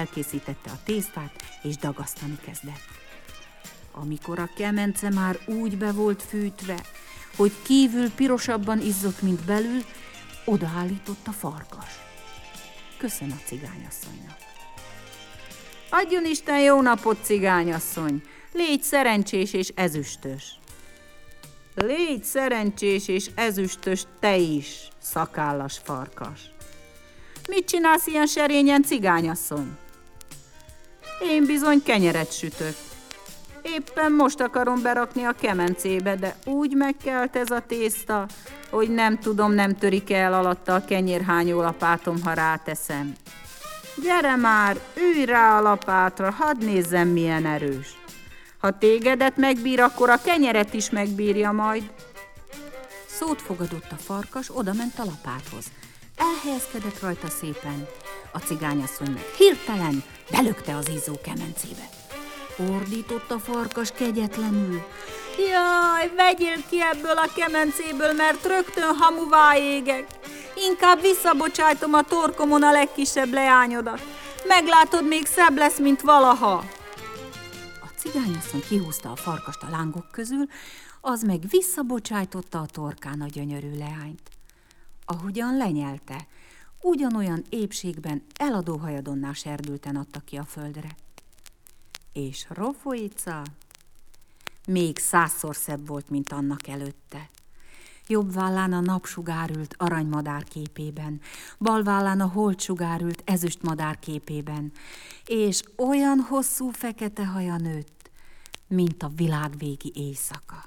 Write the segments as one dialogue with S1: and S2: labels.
S1: elkészítette a tésztát, és dagasztani kezdett. Amikor a kemence már úgy be volt fűtve, hogy kívül pirosabban izzott, mint belül, odaállított a farkas. Köszön a cigányasszonynak. Adjon Isten jó napot, cigányasszony! Légy szerencsés és ezüstös! Légy szerencsés és ezüstös te is, szakállas farkas! Mit csinálsz ilyen serényen, cigányasszony? Én bizony kenyeret sütök. Éppen most akarom berakni a kemencébe, de úgy megkelt ez a tészta, hogy nem tudom, nem törik el alatta a kenyérhányó lapátom, ha ráteszem. Gyere már, ülj rá a lapátra, hadd nézzem, milyen erős. Ha tégedet megbír, akkor a kenyeret is megbírja majd. Szót fogadott a farkas, odament a lapáthoz. Elhelyezkedett rajta szépen. A cigányasszony meg hirtelen belökte az izzó kemencébe. Ordított a farkas kegyetlenül. Jaj, vegyél ki ebből a kemencéből, mert rögtön hamuvá égek. Inkább visszabocsájtom a torkomon a legkisebb leányodat. Meglátod, még szebb lesz, mint valaha. A cigányasszony kihúzta a farkast a lángok közül, az meg visszabocsájtotta a torkán a gyönyörű leányt. Ahogyan lenyelte, ugyanolyan épségben eladó hajadonná serdülten adta ki a földre. És Rofoica még 100-szor szebb volt, mint annak előtte. Jobb vállán a napsugár ült aranymadár képében, bal vállán a holdsugár ült ezüstmadár képében, és olyan hosszú fekete haja nőtt, mint a világvégi éjszaka.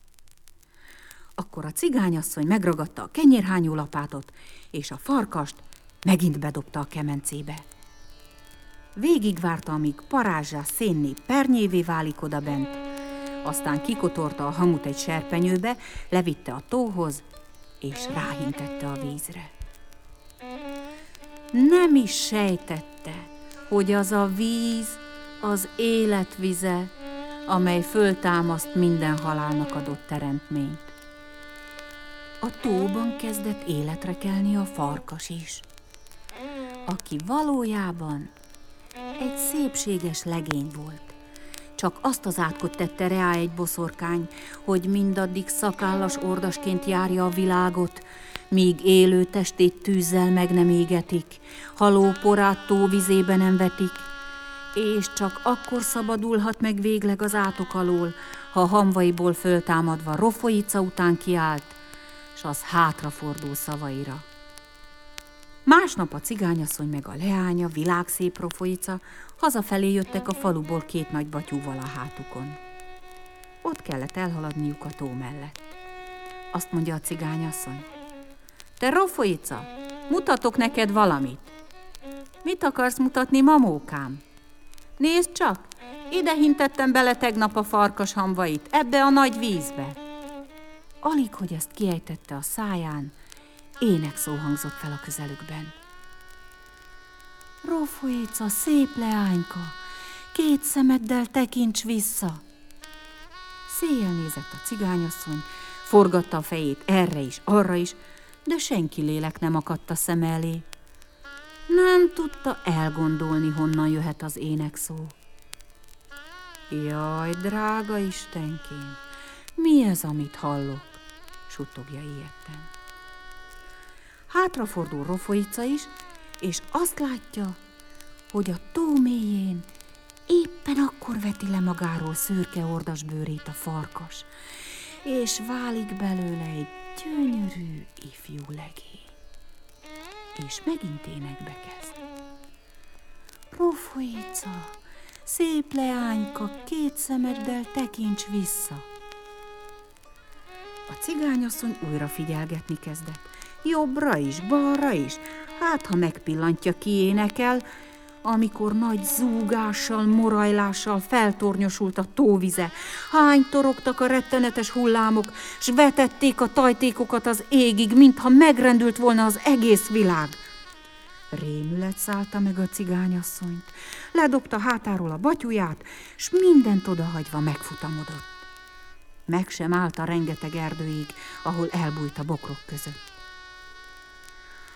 S1: Akkor a cigányasszony megragadta a kenyérhányó lapátot, és a farkast megint bedobta a kemencébe. Végigvárta, amíg parázsás szénné pernyévé válik odabent, aztán kikotorta a hamut egy serpenyőbe, levitte a tóhoz, és ráhintette a vízre. Nem is sejtette, hogy az a víz az életvize, amely föltámaszt minden halálnak adott teremtményt. A tóban kezdett életre kelni a farkas is, aki valójában egy szépséges legény volt. Csak azt az átkot tette rá egy boszorkány, hogy mindaddig szakállas ordasként járja a világot, míg élő testét tűzzel meg nem égetik, haló porát tóvizébe nem vetik, és csak akkor szabadulhat meg végleg az átok alól, ha hamvaiból föltámadva Rofoica után kiállt, s az hátrafordul szavaira. Másnap a cigányasszony meg a leánya, világszép Rofoica, hazafelé jöttek a faluból 2 nagy batyúval a hátukon. Ott kellett elhaladniuk a tó mellett. Azt mondja a cigányasszony: Te Rofoica, mutatok neked valamit. Mit akarsz mutatni, mamókám? Nézd csak, ide hintettem bele tegnap a farkas hamvait, ebbe a nagy vízbe. Alig, hogy ezt kiejtette a száján, énekszó hangzott fel a közelükben. Rofoica, szép leányka, 2 szemeddel tekints vissza. Széjjel nézett a cigányasszony, forgatta a fejét erre is, arra is, de senki lélek nem akadt a szeme elé. Nem tudta elgondolni, honnan jöhet az énekszó. Jaj, drága Istenkém, mi ez, amit hallok? Suttogja ijedten. Hátrafordul Rofoica is, és azt látja, hogy a tó mélyén éppen akkor veti le magáról szürke ordas bőrét a farkas, és válik belőle egy gyönyörű ifjú legény. És megint énekbe kezd. Rofoica, szép leányka, 2 szemeddel tekints vissza. A cigányasszony újra figyelgetni kezdett. Jobbra is, balra is, hát ha megpillantja, ki énekel, amikor nagy zúgással, morajlással feltornyosult a tóvize. Hány torogtak a rettenetes hullámok, s vetették a tajtékokat az égig, mintha megrendült volna az egész világ. Rémület szállta meg a cigányasszonyt, ledobta hátáról a batyuját, s mindent odahagyva megfutamodott. Meg sem állt a rengeteg erdőig, ahol elbújt a bokrok között.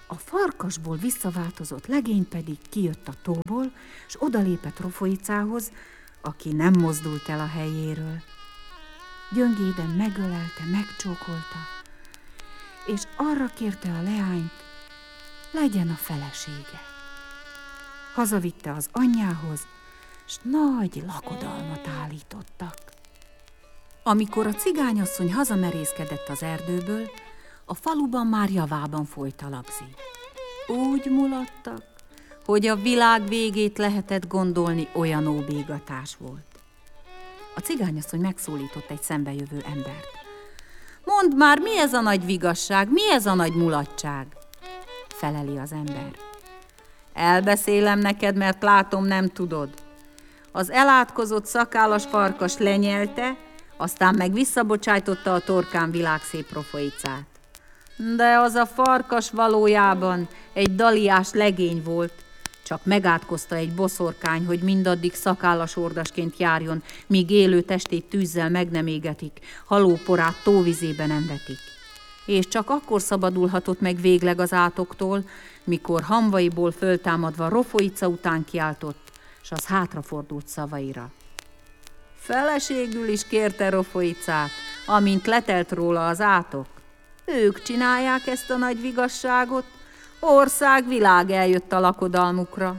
S1: A farkasból visszaváltozott legény pedig kijött a tóból, s odalépett Rofoicához, aki nem mozdult el a helyéről. Gyöngéden megölelte, megcsókolta, és arra kérte a leányt, legyen a felesége. Hazavitte az anyjához, s nagy lakodalmat állítottak. Amikor a cigányasszony hazamerészkedett az erdőből, a faluban már javában folyt a labzi. Úgy mulattak, hogy a világ végét lehetett gondolni, olyan óbégatás volt. A cigányasszony megszólított egy szembejövő embert. Mondd már, mi ez a nagy vigasság, mi ez a nagy mulatság? Feleli az ember. Elbeszélem neked, mert látom, nem tudod. Az elátkozott szakállas farkas lenyelte, aztán meg visszabocsájtotta a torkán világszép Rofoicát. De az a farkas valójában egy daliás legény volt, csak megátkozta egy boszorkány, hogy mindaddig szakállas ordasként járjon, míg élő testét tűzzel meg nem égetik, halóporát tóvizébe nem vetik. És csak akkor szabadulhatott meg végleg az átoktól, mikor hamvaiból föltámadva Rofoica után kiáltott, s az hátrafordult szavaira. Feleségül is kérte Rofoicát, amint letelt róla az átok. Ők csinálják ezt a nagy vigasságot, ország, világ eljött a lakodalmukra.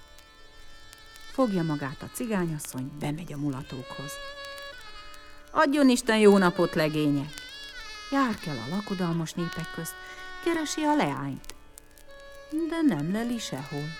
S1: Fogja magát a cigányasszony, bemegy a mulatókhoz. Adjon Isten jó napot, legények! Jár kell a lakodalmas népek közt, keresi a leányt, de nem leli sehol.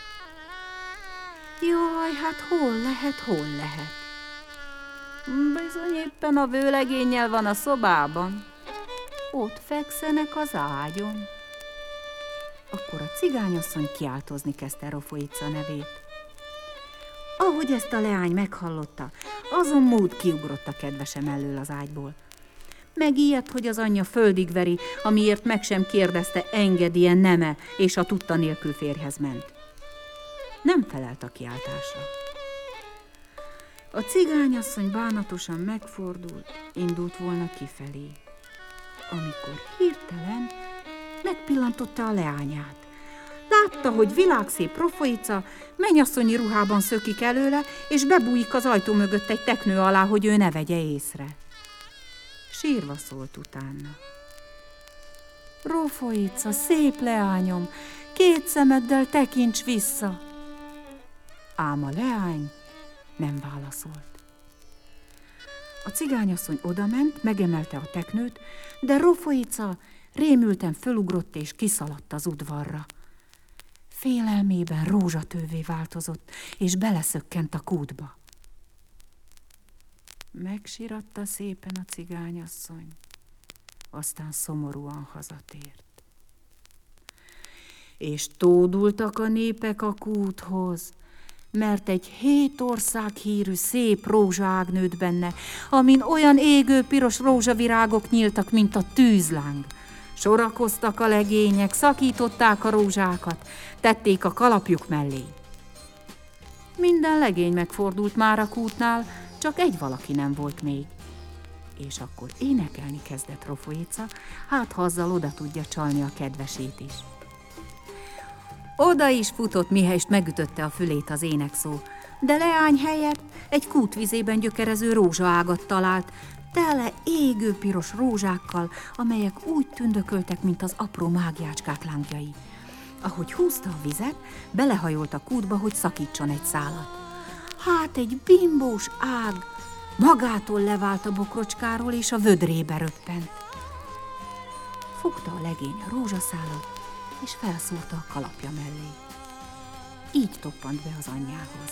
S1: Jaj, hát hol lehet? Bizony éppen a vőlegénnyel van a szobában. Ott fekszenek az ágyon. Akkor a cigányasszony kiáltozni kezdte Rofoica nevét. Ahogy ezt a leány meghallotta, azon mód kiugrott a kedvesem elől az ágyból. Megijedt, hogy az anyja földig veri, amiért meg sem kérdezte, engedje, neme, és a tudta nélkül férjhez ment. Nem felelt a kiáltásra. A cigányasszony bánatosan megfordult, indult volna kifelé, amikor hirtelen megpillantotta a leányát. Látta, hogy világszép Rofoica mennyasszonyi ruhában szökik előle, és bebújik az ajtó mögött egy teknő alá, hogy ő ne vegye észre. Sírva szólt utána. Rofoica, szép leányom, 2 szemeddel tekints vissza. Ám a leány nem válaszolt. A cigányasszony odament, megemelte a teknőt, de Rofoica rémülten fölugrott és kiszaladt az udvarra. Félelmében rózsatővé változott, és beleszökkent a kútba. Megsiratta szépen a cigányasszony, aztán szomorúan hazatért. És tódultak a népek a kúthoz, mert egy 7 ország hírű szép rózsaág nőtt benne, amin olyan égő piros rózsavirágok nyíltak, mint a tűzláng. Sorakoztak a legények, szakították a rózsákat, tették a kalapjuk mellé. Minden legény megfordult már a kútnál, csak egy valaki nem volt még. És akkor énekelni kezdett Rofoica, hát ha azzal oda tudja csalni a kedvesét is. Oda is futott, mihelyest megütötte a fülét az énekszó, de leány helyett egy kútvizében gyökerező rózsaágat talált, tele égő piros rózsákkal, amelyek úgy tündököltek, mint az apró mágiácskák lángjai. Ahogy húzta a vizet, belehajolt a kútba, hogy szakítson egy szálat. Hát egy bimbós ág magától levált a bokrocskáról, és a vödrébe röppent. Fogta a legény a rózsaszálat, és felszúrta a kalapja mellé. Így toppant be az anyjához.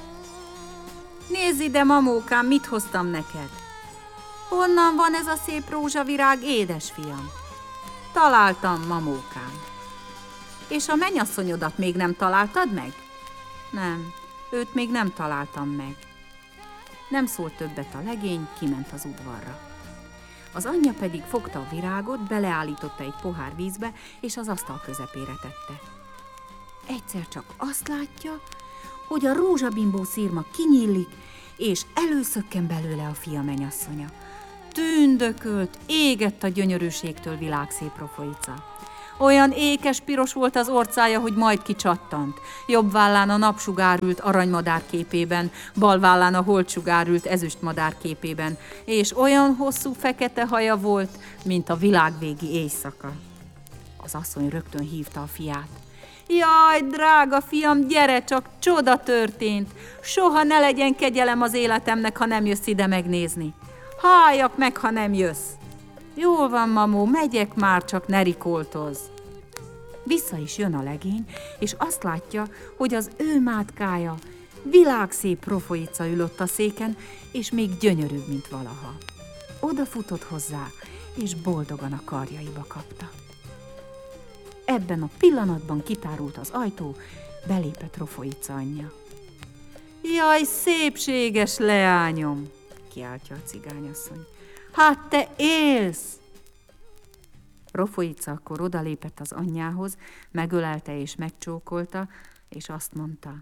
S1: Nézz ide, mamókám, mit hoztam neked? Honnan van ez a szép rózsavirág, édesfiam? Találtam, mamókám. És a mennyasszonyodat még nem találtad meg? Nem, őt még nem találtam meg. Nem szólt többet a legény, kiment az udvarra. Az anyja pedig fogta a virágot, beleállította egy pohár vízbe, és az asztal közepére tette. Egyszer csak azt látja, hogy a rózsabimbó szirma kinyílik, és előszökken belőle a fia mennyasszonya. Tündökölt, égett a gyönyörűségtől világszép Rofoica. Olyan ékes piros volt az orcája, hogy majd kicsattant. Jobb vállán a napsugár ült aranymadár képében, bal vállán a holdsugár ült ezüstmadár képében, és olyan hosszú fekete haja volt, mint a világvégi éjszaka. Az asszony rögtön hívta a fiát. Jaj, drága fiam, gyere csak, csoda történt! Soha ne legyen kegyelem az életemnek, ha nem jössz ide megnézni. Halljak meg, ha nem jössz. Jól van, mamó, megyek már, csak ne rikoltozz. Vissza is jön a legény, és azt látja, hogy az ő mátkája, világszép Profoica ülött a széken, és még gyönyörűbb, mint valaha. Odafutott hozzá, és boldogan a karjaiba kapta. Ebben a pillanatban kitárult az ajtó, belépett Profoica anyja. Jaj, szépséges leányom, kiáltja a cigányasszony. Hát te élsz! Profoica akkor odalépett az anyjához, megölelte és megcsókolta, és azt mondta.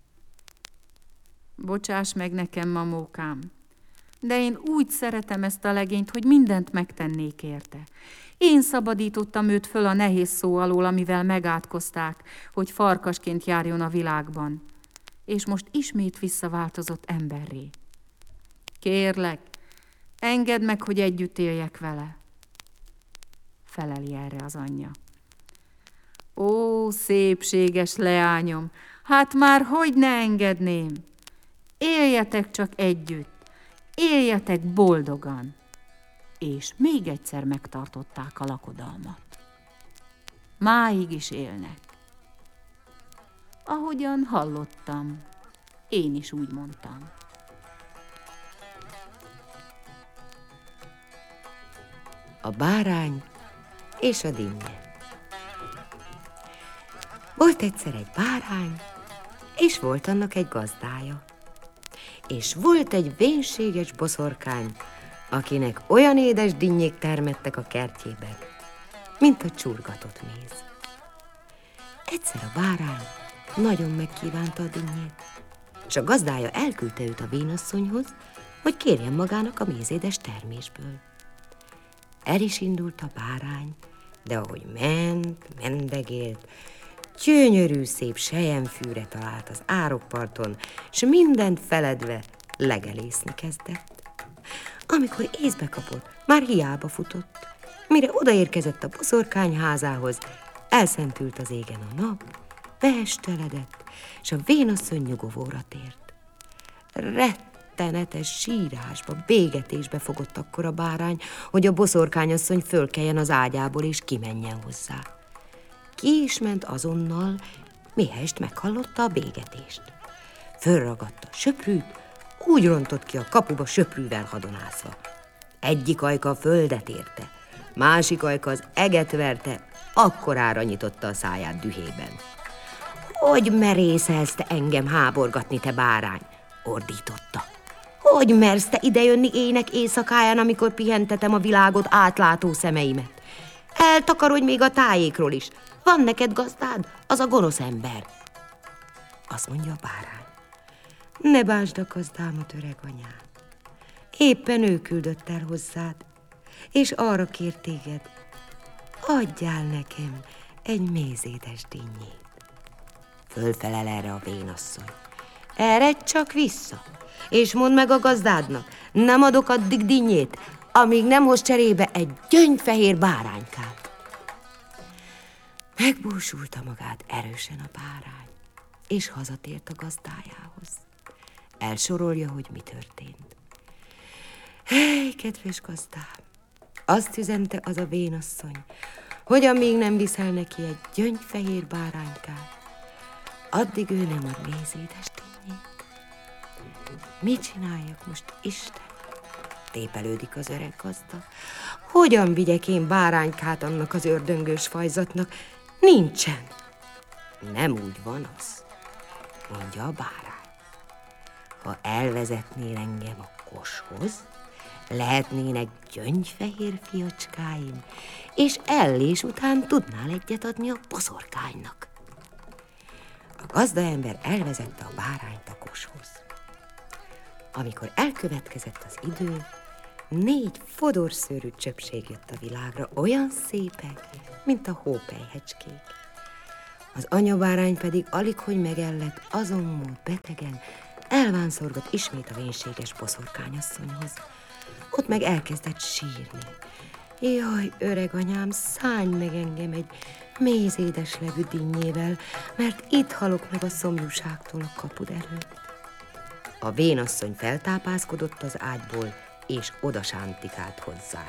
S1: Bocsáss meg nekem, mamókám, de én úgy szeretem ezt a legényt, hogy mindent megtennék érte. Én szabadítottam őt föl a nehéz szó alól, amivel megátkozták, hogy farkasként járjon a világban, és most ismét visszaváltozott emberré. Kérlek, engedd meg, hogy együtt éljek vele, feleli erre az anyja. Ó, szépséges leányom, hát már hogy ne engedném? Éljetek csak együtt, éljetek boldogan. És még egyszer megtartották a lakodalmat. Máig is élnek. Ahogyan hallottam, én is úgy mondtam.
S2: A bárány és a dinnye. Volt egyszer egy bárány, és volt annak egy gazdája. És volt egy vénséges boszorkány, akinek olyan édes dinnyék termettek a kertjében, mint a csurgatott méz. Egyszer a bárány nagyon megkívánta a dinnyét, és a gazdája elküldte őt a vénasszonyhoz, hogy kérjen magának a mézédes termésből. El is indult a bárány, de ahogy mendegélt, gyönyörű szép selyemfűre talált az árokparton, s mindent feledve legelészni kezdett. Amikor észbe kapott, már hiába futott. Mire odaérkezett a boszorkány házához, elszentült az égen a nap, beesteledett, s a vénasszony nyugovóra tért. Rettenetes sírásba, bégetésbe fogott akkor a bárány, hogy a boszorkányasszony fölkeljen az ágyából és kimenjen hozzá. Ki is ment azonnal, mihelyest meghallotta a bégetést. Fölragadta a söprűt, úgy rontott ki a kapuba söprűvel hadonászva. Egyik ajka a földet érte, másik ajka az eget verte, akkorára nyitotta a száját dühében. Hogy merészelsz te engem háborgatni, te bárány? Ordította. Hogy mersz te idejönni ének éjszakáján, amikor pihentetem a világot átlátó szemeimet? Eltakarodj még a tájékról is. Van neked gazdád, az a gonosz ember. Azt mondja a bárány. Ne bánsd a gazdámat, öreg anyám. Éppen ő küldött el hozzád, és arra kért téged, adjál nekem egy mézédes dinnyét. Fölfelel erre a vénasszony. Eredj csak vissza, és mondd meg a gazdádnak, nem adok addig dinnyét, amíg nem hoz cserébe egy gyöngyfehér báránykát. Megbúsulta magát erősen a bárány, és hazatért a gazdájához. Elsorolja, hogy mi történt. Hey, kedves gazdám, azt üzente az a vénasszony, hogy amíg nem viszel neki egy gyöngyfehér báránykát, addig ő nem ad mézédes dinnyét. Mit csináljak most, Isten? Tépelődik az öreg gazda. Hogyan vigyek én báránykát annak az ördöngős fajzatnak? Nincsen. Nem úgy van az, mondja a bárány. Ha elvezetnél engem a koshoz, lehetnének gyöngyfehér fiacskáim, és ellés után tudnál egyet adni a boszorkánynak. A gazdaember elvezette a bárányt a koshoz. Amikor elkövetkezett az idő, 4 fodorszőrű csöpség jött a világra, olyan szépek, mint a hópelyhecskék. Az anyabárány pedig alighogy megellett, azon múlt betegen, elvánszorgott ismét a vénséges boszorkányasszonyhoz. Ott meg elkezdett sírni. Jaj, öreg anyám, szállj meg engem egy mézédes levű dinnyével, mert itt halok meg a szomjúságtól a kapud előtt. A vénasszony feltápászkodott az ágyból, és oda sántikált hozzá.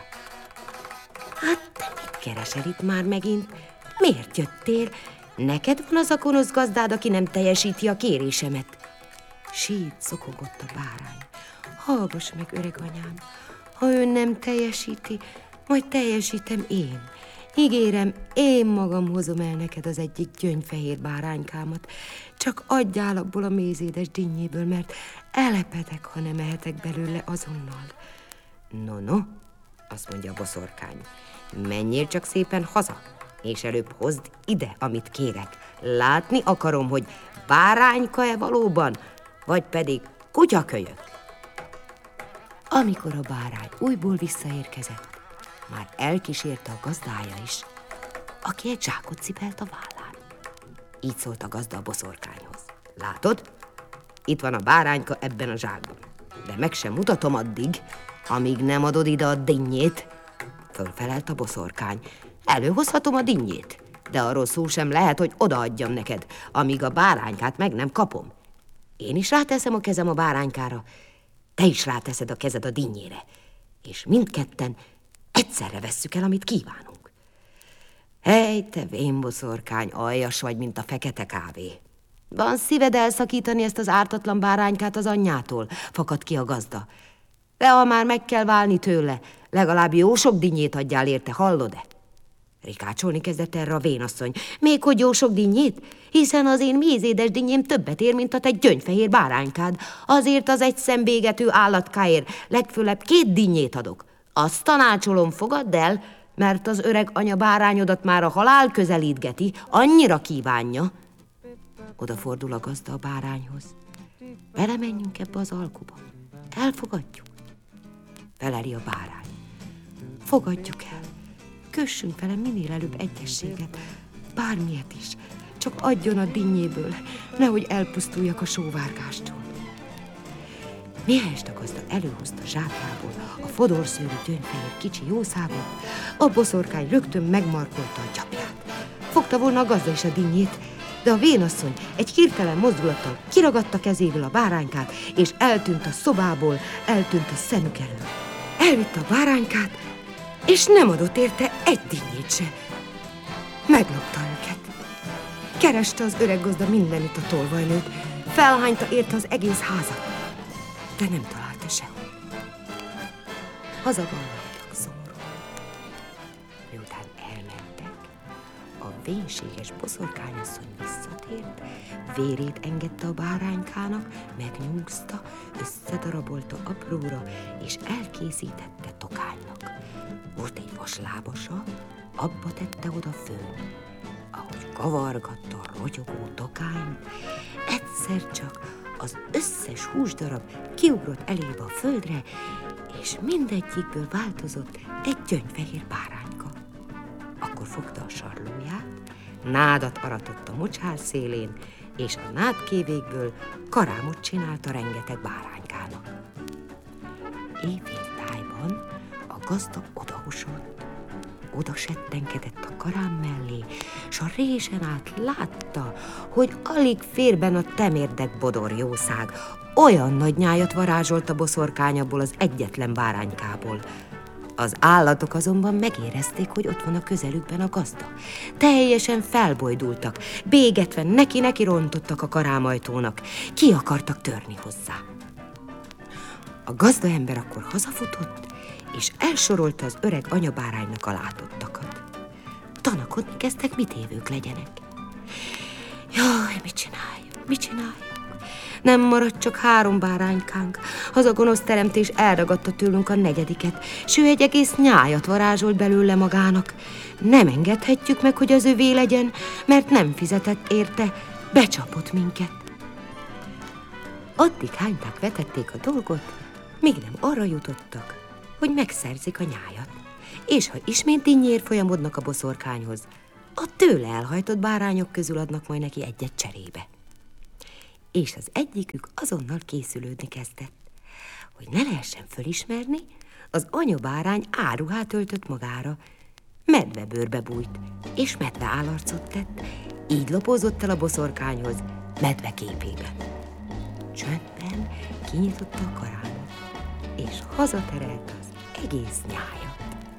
S2: Hát te mit keresel itt már megint? Miért jöttél? Neked van az a gonosz gazdád, aki nem teljesíti a kérésemet. Sít szokogott a bárány. Hallgass meg, öreg anyám, ha ő nem teljesíti, majd teljesítem én. Ígérem, én magam hozom el neked az egyik gyöngyfehér báránykámat. Csak adjál abból a mézédes dinnyéből, mert elepedek, ha nem ehetek belőle azonnal. No, azt mondja a boszorkány, menjél csak szépen haza, és előbb hozd ide, amit kérek. Látni akarom, hogy bárányka-e valóban, vagy pedig kutyakölyök. Amikor a bárány újból visszaérkezett, már elkísérte a gazdája is, aki egy zsákot cipelt a vállán. Így szólt a gazda a boszorkányhoz. Látod? Itt van a bárányka ebben a zsákban, de meg sem mutatom addig, amíg nem adod ide a dinnyét. Fölfelelt a boszorkány. Előhozhatom a dinnyét, de arról szó sem lehet, hogy odaadjam neked, amíg a báránykát meg nem kapom. Én is ráteszem a kezem a báránykára, te is ráteszed a kezed a dinnyére, és mindketten egyszerre vesszük el, amit kívánunk. Hely, te vénboszorkány, aljas vagy, mint a fekete kávé. Van szíved elszakítani ezt az ártatlan báránykát az anyjától, fakadt ki a gazda. De ha már meg kell válni tőle, legalább jó sok dinnyét adjál érte, hallod-e? Rikácsolni kezdett erre a vénasszony. Még hogy jó sok dinnyét? Hiszen az én mézédes dinnyém többet ér, mint a te gyöngyfehér báránykád. Azért az egy szembégető állatkáért legfőlebb 2 dinnyét adok. Azt tanácsolom, fogadd el, mert az öreg anya bárányodat már a halál közelítgeti, annyira kívánja. Odafordul a gazda a bárányhoz. Belemenjünk ebbe az alkuba. Elfogadjuk. Feleli a bárány. Fogadjuk el. Kössünk vele minél előbb egyességet. Bármilyet is. Csak adjon a dinnyéből, nehogy elpusztuljak a sóvárgástól. Mihelyest a gazda előhozta zsákjából a fodorszőrű gyöngyfehér kicsi jószágot, a boszorkány rögtön megmarkolta a gyapját. Fogta volna a gazda is a dinnyét, de a vénasszony egy hirtelen mozdulattal kiragadta kezéből a báránykát, és eltűnt a szobából, eltűnt a szemük elől. Elvitte a báránykát, és nem adott érte egy dinnyét se. Meglopta őket. Kereste az öreg gazda mindenütt a tolvajnőt, felhányta érte az egész házat, de nem találta sehol. Hazaballadtak szomorú. Miután elmentek, a vénséges boszorkányasszony visszatért, vérét engedte a báránykának, megnyúzta, összedarabolta apróra, és elkészítette tokánynak. Volt egy vaslábasa, abba tette oda főn. Ahogy kavargatta a rogyogó tokányt, egyszer csak az összes húsdarab kiugrott elébe a földre, és mindegyikből változott egy gyöngyfehér bárányka. Akkor fogta a sarlóját, nádat aratott a mocsár szélén, és a nádkévékből karámot csinált a rengeteg báránykának. Éjféltájban a gazda odahúsott, oda settenkedett a karám mellé, s a résen át látta, hogy alig fér benne a temérdek bodor jószág. Olyan nagy nyájat varázsolt a boszorkány abból az egyetlen báránykából. Az állatok azonban megérezték, hogy ott van a közelükben a gazda. Teljesen felbojdultak, bégetve neki rontottak a karámajtónak, ki akartak törni hozzá. A gazdaember akkor hazafutott, és elsorolta az öreg anyabáránynak a látottakat. Tanakodni kezdtek, mit évők legyenek. Jaj, mit csináljuk? Nem maradt csak 3 báránykánk. Az a gonosz teremtés elragadta tőlünk a 4., s ő egy egész nyájat varázsolt belőle magának. Nem engedhetjük meg, hogy az övé legyen, mert nem fizetett érte, becsapott minket. Addig hányták vetették a dolgot, míg nem arra jutottak, hogy megszerzik a nyájat. És ha ismét dinnyér folyamodnak a boszorkányhoz, a tőle elhajtott bárányok közül adnak majd neki egyet cserébe. És az egyikük azonnal készülődni kezdett. Hogy ne lehessen fölismerni, az anyabárány áruhát öltött magára, medvebőrbe bújt, és medve állarcot tett, így lopózott el a boszorkányhoz, medve képében. Csöndben kinyitotta a karámot, és hazaterelte az egész nyájat.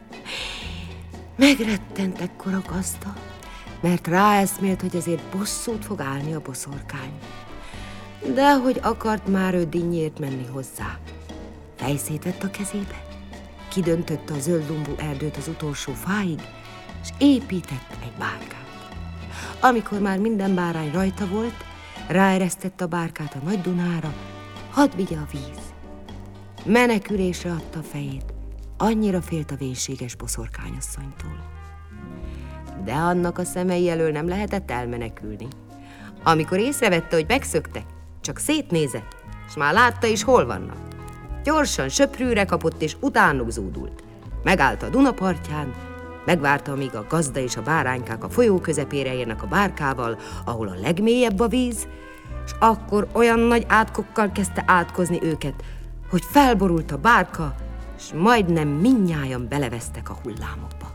S2: Megrettent ekkor a gazda, mert ráeszmélt, hogy ezért bosszút fog állni a boszorkány. De hogy akart már ő dinnyért menni hozzá, fejszét vett a kezébe, kidöntötte a zöld lombú erdőt az utolsó fáig, és épített egy bárkát. Amikor már minden bárány rajta volt, ráeresztette a bárkát a nagy Dunára, hadd vigye a víz. Menekülésre adta a fejét, annyira félt a vénséges boszorkányasszonytól. De annak a szemei elől nem lehetett elmenekülni. Amikor észrevette, hogy megszöktek, csak szétnézett, és már látta is, hol vannak. Gyorsan söprűre kapott, és utánuk zúdult. Megállt a Duna partján, megvárta, amíg a gazda és a báránykák a folyó közepére érnek a bárkával, ahol a legmélyebb a víz, és akkor olyan nagy átkokkal kezdte átkozni őket, hogy felborult a bárka, és majdnem mindnyájan belevesztek a hullámokba.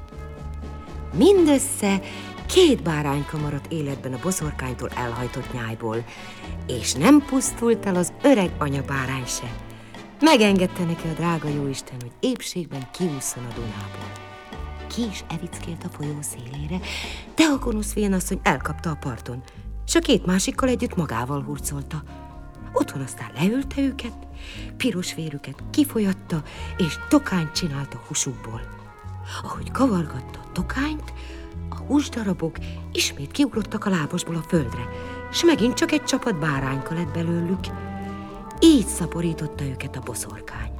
S2: Mindössze 2 bárányka maradt életben a boszorkánytól elhajtott nyájból, és nem pusztult el az öreg anyabárány se. Megengedte neki a drága jóisten, hogy épségben kiússzon a Dunából. Ki is evickélt a folyó szélére, de a gonosz vénasszony elkapta a parton, és a 2 másikkal együtt magával hurcolta. Otthon aztán leülte őket, piros vérüket kifolyatta, és tokányt csinált a húsukból. Ahogy kavargatta a tokányt, a húsdarabok ismét kiugrottak a lábasból a földre, s megint csak egy csapat bárányka lett belőlük. Így szaporította őket a boszorkány.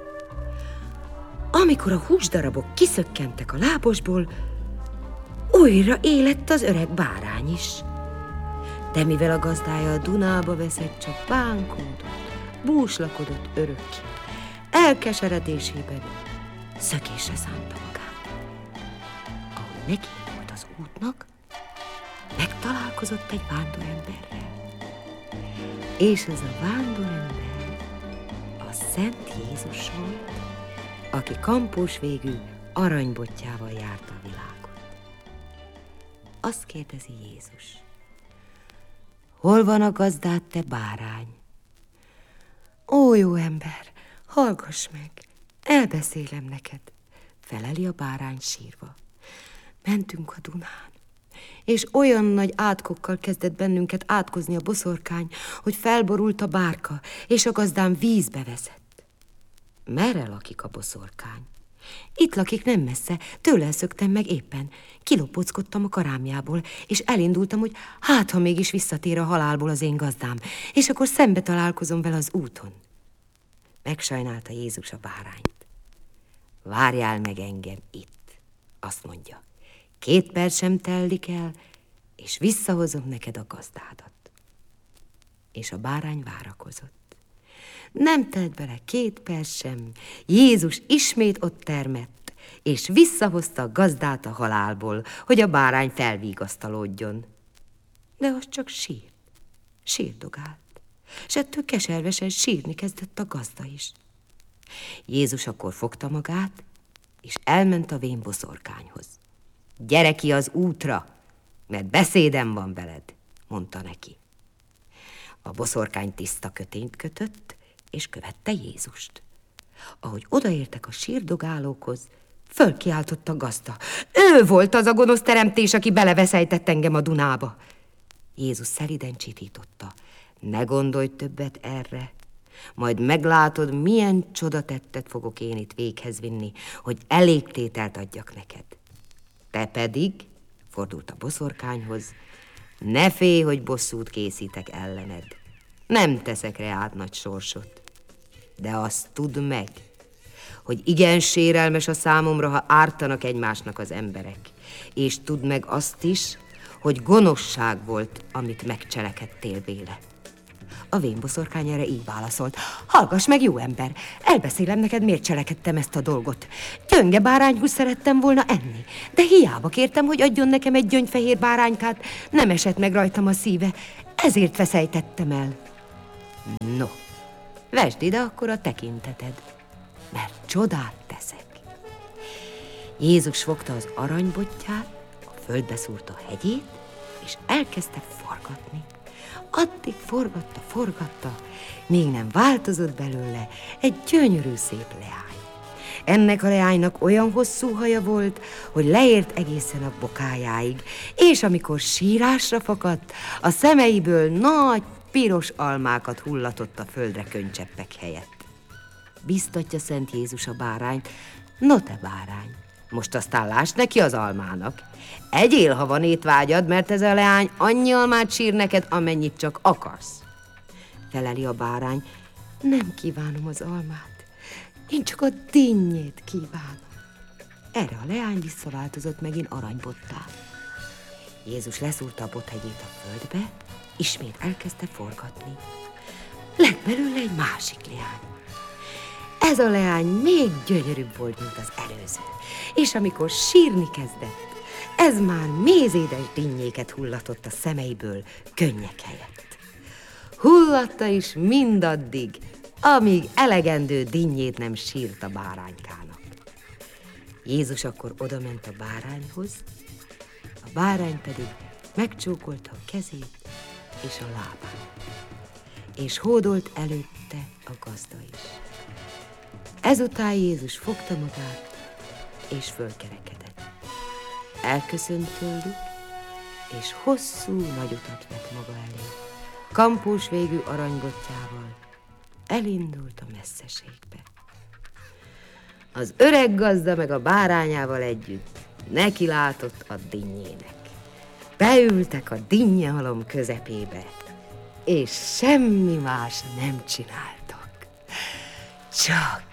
S2: Amikor a húsdarabok kiszökkentek a lábasból, újra élett az öreg bárány is. De mivel a gazdája a Dunába veszett, csak bánkódott, búslakodott örökké. Elkeseredésében szökésre szánta magát. Ahogy nekiindult az útnak, megtalálkozott egy vándoremberrel. És ez a vándorember a Szent Jézus volt, aki kampós végű aranybottyával járta a világot. Azt kérdezi Jézus: hol van a gazdád, te bárány? Ó, jó ember, hallgass meg, elbeszélem neked, feleli a bárány sírva. Mentünk a Dunán, és olyan nagy átkokkal kezdett bennünket átkozni a boszorkány, hogy felborult a bárka, és a gazdám vízbe veszett. Merre lakik a boszorkány? Itt lakik nem messze, tőle szöktem meg éppen. Kilopockodtam a karámjából, és elindultam, hogy hát, ha mégis visszatér a halálból az én gazdám, és akkor szembe találkozom vele az úton. Megsajnálta Jézus a bárányt. Várjál meg engem itt, azt mondja. 2 perc sem telik el, és visszahozom neked a gazdádat. És a bárány várakozott. Nem telt bele 2 perc sem, Jézus ismét ott termett, és visszahozta a gazdát a halálból, hogy a bárány felvigasztalódjon. De az csak sírdogált, s ettől keservesen sírni kezdett a gazda is. Jézus akkor fogta magát, és elment a vén boszorkányhoz. Gyere ki az útra, mert beszédem van veled, mondta neki. A boszorkány tiszta kötényt kötött, és követte Jézust. Ahogy odaértek a sírdogálókhoz, fölkiáltott a gazda. Ő volt az a gonosz teremtés, aki beleveszejtett engem a Dunába. Jézus szeliden csitította. Ne gondolj többet erre, majd meglátod, milyen csodatettet fogok én itt véghez vinni, hogy elégtételt adjak neked. Te pedig, fordult a boszorkányhoz, ne félj, hogy bosszút készítek ellened. Nem teszek reád nagy sorsot. De azt tudd meg, hogy igen sérelmes a számomra, ha ártanak egymásnak az emberek. És tudd meg azt is, hogy gonoszság volt, amit megcselekedtél véle. A vénboszorkány erre így válaszolt: hallgass meg, jó ember, elbeszélem neked, miért cselekedtem ezt a dolgot. Gyönge bárányhúst szerettem volna enni, de hiába kértem, hogy adjon nekem egy gyöngyfehér báránykát, nem esett meg rajtam a szíve, ezért veszejtettem el. No, vesd ide akkor a tekinteted, mert csodát teszek. Jézus fogta az aranybotját, a földbe szúrta a hegyét, és elkezdte forgatni. Addig forgatta, még nem változott belőle egy gyönyörű szép leány. Ennek a leánynak olyan hosszú haja volt, hogy leért egészen a bokájáig, és amikor sírásra fakadt, a szemeiből nagy, piros almákat hullatott a földre könycseppek helyett. Biztatja Szent Jézus a bárányt: no te bárány, most aztán lásd neki az almának. Egyél, ha van étvágyad, mert ez a leány annyi almát sír neked, amennyit csak akarsz. Feleli a bárány: nem kívánom az almát, én csak a dinnyét kívánom. Erre a leány visszaváltozott megint aranybottá. Jézus leszúrta a botthegyét a földbe, ismét elkezdte forgatni. Lett belőle egy másik leány. Ez a leány még gyönyörűbb volt, mint az előző, és amikor sírni kezdett, ez már mézédes dinnyéket hullatott a szemeiből könnyek helyett. Hullatta is mindaddig, amíg elegendő dinnyét nem sírt a báránykának. Jézus akkor odament a bárányhoz, a bárány pedig megcsókolta a kezét és a lábát, és hódolt előtte a gazda is. Ezután Jézus fogta magát, és fölkerekedett. Elköszönt tőlük, és hosszú nagy utat vett maga elé. Kampós végű aranybotjával elindult a messzeségbe. Az öreg gazda meg a bárányával együtt nekilátott a dinnyének. Beültek a dinnyehalom közepébe, és semmi más nem csináltak. Csak